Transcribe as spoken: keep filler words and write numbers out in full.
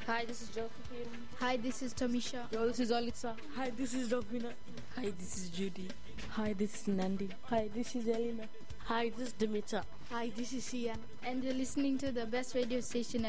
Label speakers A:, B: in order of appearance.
A: Hi, this is Josephine.
B: Hi, this is Tamisha.
C: Yo, this is Olitsa.
D: Hi, this is Dovina.
E: Hi, this is Judy.
F: Hi, this is Nandi.
G: Hi, this is Elena.
H: Hi, this is Dimitra.
I: Hi, this is Sian.
B: And you're listening to the best radio station